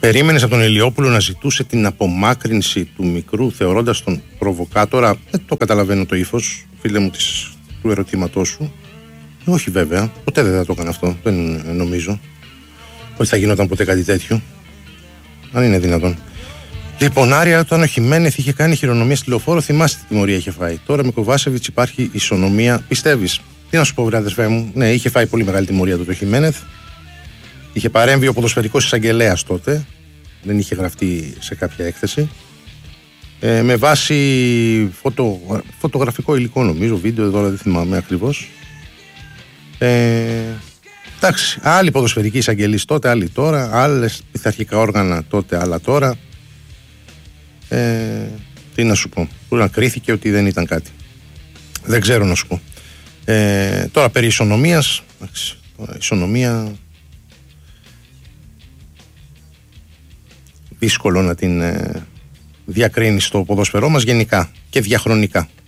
Περίμενες από τον Ηλιόπουλο να ζητούσε την απομάκρυνση του μικρού θεωρώντας τον προβοκάτορα? Δεν το καταλαβαίνω το ύφος, φίλε μου, του ερωτήματός σου. Όχι βέβαια, ποτέ δεν θα το έκανα αυτό. Δεν νομίζω ότι θα γινόταν ποτέ κάτι τέτοιο. Αν είναι δυνατόν. Λοιπόν, Άρια, όταν ο Χιμένεθ είχε κάνει χειρονομία στη Λεωφόρο, θυμάστε τι τιμωρία είχε φάει. Τώρα με Κοβάσεβιτς υπάρχει ισονομία. Πιστεύεις? Τι να σου πω, βρε αδερφέ μου. Ναι, είχε φάει πολύ μεγάλη τιμωρία το Χιμένεθ. Είχε παρέμβει ο ποδοσφαιρικός εισαγγελέας τότε. Δεν είχε γραφτεί σε κάποια έκθεση. Με βάση φωτογραφικό υλικό, νομίζω, βίντεο, τώρα δεν θυμάμαι ακριβώς. Εντάξει, άλλοι ποδοσφαιρικοί εισαγγελείς τότε, άλλοι τώρα, άλλες πειθαρχικά όργανα τότε, άλλα τώρα. Τι να σου πω, που να κρίθηκε ότι δεν ήταν κάτι. Δεν ξέρω να σου πω. Τώρα περί ισονομίας, ισονομία δύσκολο να την διακρίνει στο ποδοσφαιρό μας γενικά και διαχρονικά.